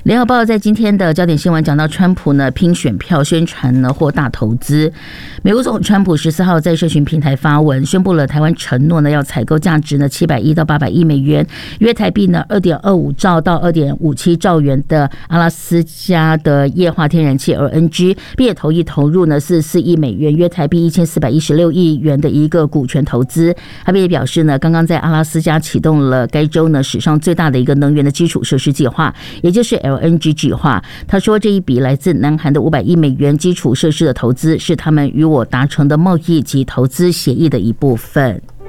联合报在今天的焦点新闻讲到，川普呢拼选票宣传呢或大投资。美国总统川普14号在社群平台发文，宣布了台湾承诺呢要采购价值呢700亿到800亿美元，约台币呢2.25兆到2.57兆元的阿拉斯加的液化天然气 LNG， 并且同意投入呢44亿美元，约台币1416亿元的一个股权投资。他并且表示呢，刚刚在阿拉斯加启动了该州呢史上最大的一个能源的基础设施计划，也就是 LNG 计划。他说，这一笔来自南韩的500亿美元基础设施的投资，是他们与我达成的贸易及投资协议的一部分。